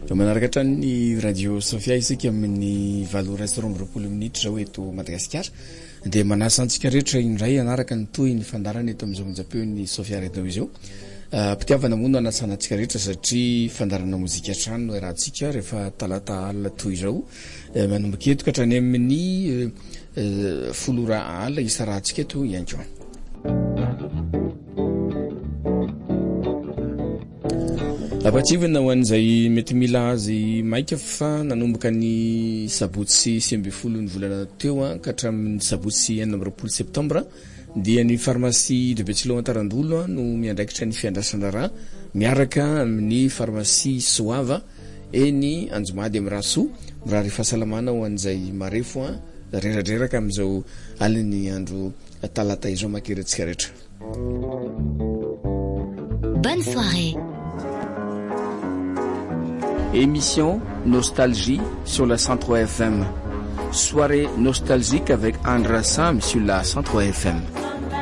Manaraka ny radio Sofia isika amin'ny 7:20 minitra zao eto Madagasikara dia manasa antsika rehetra indray anaraka ny toy ny fandarana eto amin'izao monjam-peon'ny Sofia Radio Vision. Pitiavana moa no anasana antsika rehetra satria fandarana mozika trano no iarahantsika rehefa talata alina toy izao. Manomboka eto ka hatrany amin'ny 10 alina isa rahantsika eto ianko. Apativana ho an'izay mety mila azy maika fa nanomboka ny sabotsy 9 ny volana teo ka hatramin'ny sabotsy 9 septambra dia ny pharmacie de Betsileo Antarandolo no miandraikitra ny fiandrasana raha miaraka amin'ny pharmacie Soava eny Anjomady amin'ny Rasoa mirary fahasalamana ho an'izay marefo reraka amin'izao aliny andro talata izao makerantsika rehetra. Bonne soirée. Émission Nostalgie sur la 103 FM. Soirée nostalgique avec Andra Sam sur la 103 FM.